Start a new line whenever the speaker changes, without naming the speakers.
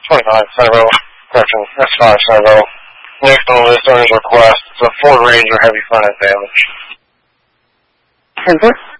29, Centerville. Correction, that's 5, Centerville. Next on the list, owner's request. It's a Ford Ranger heavy front end damage.
10-4.